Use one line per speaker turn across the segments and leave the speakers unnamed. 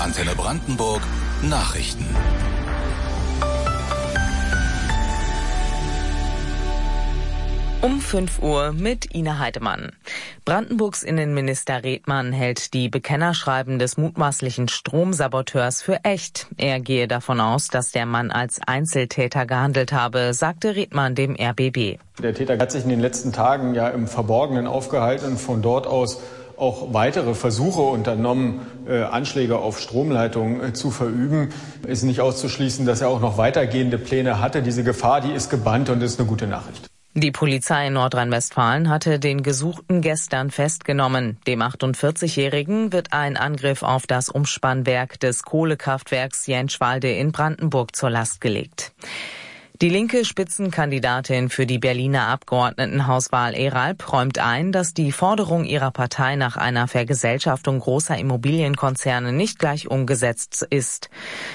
Antenne Brandenburg Nachrichten.
Um 5 Uhr mit Ina Heidemann. Brandenburgs Innenminister Redmann hält die Bekennerschreiben des mutmaßlichen Stromsaboteurs für echt. Er gehe davon aus, dass der Mann als Einzeltäter gehandelt habe, sagte Redmann dem RBB.
Der Täter hat sich in den letzten Tagen ja im Verborgenen aufgehalten und von dort aus auch weitere Versuche unternommen, Anschläge auf Stromleitungen zu verüben. Ist nicht auszuschließen, dass er auch noch weitergehende Pläne hatte. Diese Gefahr, die ist gebannt und ist eine gute Nachricht.
Die Polizei in Nordrhein-Westfalen hatte den Gesuchten gestern festgenommen. Dem 48-Jährigen wird ein Angriff auf das Umspannwerk des Kohlekraftwerks Jänschwalde in Brandenburg zur Last gelegt. Die linke Spitzenkandidatin für die Berliner Abgeordnetenhauswahl Eralp räumt ein, dass die Forderung ihrer Partei nach einer Vergesellschaftung großer Immobilienkonzerne nicht gleich umgesetzt ist.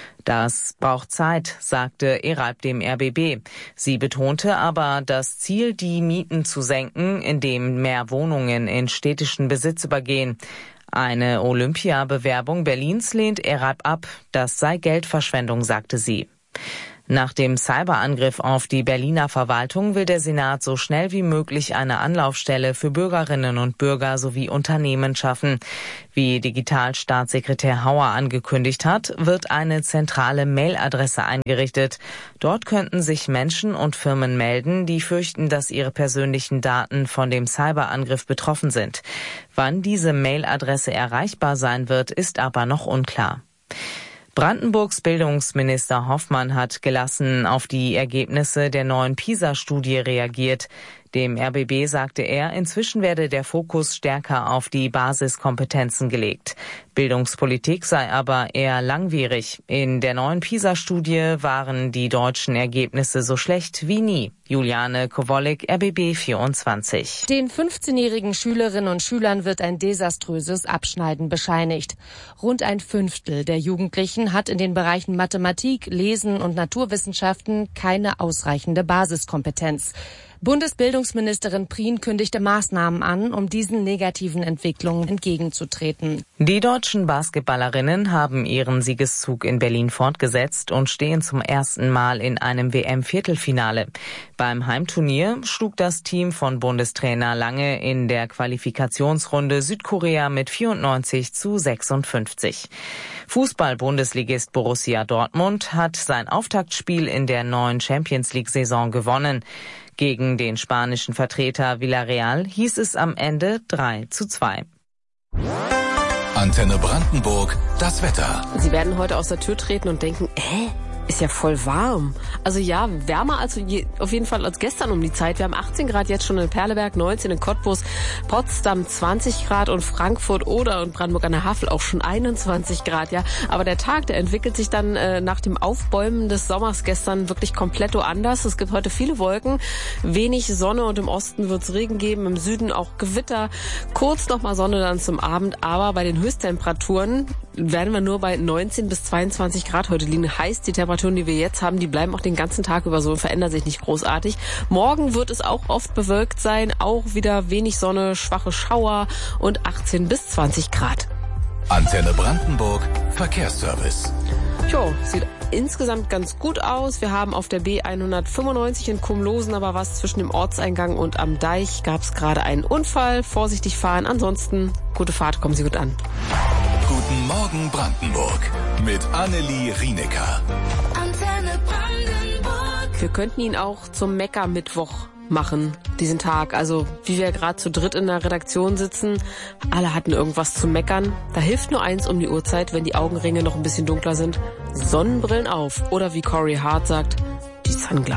Das braucht Zeit, sagte Eralp dem RBB. Sie betonte aber das Ziel, die Mieten zu senken, indem mehr Wohnungen in städtischen Besitz übergehen. Eine Olympiabewerbung Berlins lehnt Eralp ab. Das sei Geldverschwendung, sagte sie. Nach dem Cyberangriff auf die Berliner Verwaltung will der Senat so schnell wie möglich eine Anlaufstelle für Bürgerinnen und Bürger sowie Unternehmen schaffen. Wie Digitalstaatssekretär Hauer angekündigt hat, wird eine zentrale Mailadresse eingerichtet. Dort könnten sich Menschen und Firmen melden, die fürchten, dass ihre persönlichen Daten von dem Cyberangriff betroffen sind. Wann diese Mailadresse erreichbar sein wird, ist aber noch unklar. Brandenburgs Bildungsminister Hoffmann hat gelassen auf die Ergebnisse der neuen PISA-Studie reagiert. Dem RBB sagte er, inzwischen werde der Fokus stärker auf die Basiskompetenzen gelegt. Bildungspolitik sei aber eher langwierig. In der neuen PISA-Studie waren die deutschen Ergebnisse so schlecht wie nie. Juliane Kowolik, RBB 24.
Den 15-jährigen Schülerinnen und Schülern wird ein desaströses Abschneiden bescheinigt. Rund ein Fünftel der Jugendlichen hat in den Bereichen Mathematik, Lesen und Naturwissenschaften keine ausreichende Basiskompetenz. Bundesbildungsministerin Prien kündigte Maßnahmen an, um diesen negativen Entwicklungen entgegenzutreten.
Die deutschen Basketballerinnen haben ihren Siegeszug in Berlin fortgesetzt und stehen zum ersten Mal in einem WM-Viertelfinale. Beim Heimturnier schlug das Team von Bundestrainer Lange in der Qualifikationsrunde Südkorea mit 94:56. Fußball-Bundesligist Borussia Dortmund hat sein Auftaktspiel in der neuen Champions-League-Saison gewonnen. Gegen den spanischen Vertreter Villarreal hieß es am Ende 3:2.
Antenne Brandenburg, das Wetter.
Sie werden heute aus der Tür treten und denken, ist ja voll warm. Also ja, wärmer als auf jeden Fall als gestern um die Zeit. Wir haben 18 Grad jetzt schon in Perleberg, 19 in Cottbus, Potsdam 20 Grad und Frankfurt oder und Brandenburg an der Havel auch schon 21 Grad. Ja, aber der Tag, der entwickelt sich dann nach dem Aufbäumen des Sommers gestern wirklich komplett anders. Es gibt heute viele Wolken, wenig Sonne und im Osten wird es Regen geben, im Süden auch Gewitter. Kurz nochmal Sonne dann zum Abend, aber bei den Höchsttemperaturen werden wir nur bei 19 bis 22 Grad heute liegen. Heißt, die Temperaturen, die wir jetzt haben, die bleiben auch den ganzen Tag über so und verändern sich nicht großartig. Morgen wird es auch oft bewölkt sein, auch wieder wenig Sonne, schwache Schauer und 18 bis 20 Grad.
Antenne Brandenburg, Verkehrsservice.
Jo, sieht insgesamt ganz gut aus. Wir haben auf der B195 in Kumlosen aber was zwischen dem Ortseingang und am Deich. Gab es gerade einen Unfall. Vorsichtig fahren. Ansonsten gute Fahrt, kommen Sie gut an.
Guten Morgen Brandenburg mit Annelie Rienecker.
Antenne Brandenburg.
Wir könnten ihn auch zum Mekka-Mittwoch machen, diesen Tag. Also wie wir gerade zu dritt in der Redaktion sitzen, alle hatten irgendwas zu meckern. Da hilft nur eins um die Uhrzeit, wenn die Augenringe noch ein bisschen dunkler sind. Sonnenbrillen auf. Oder wie Corey Hart sagt, die Sunglasses.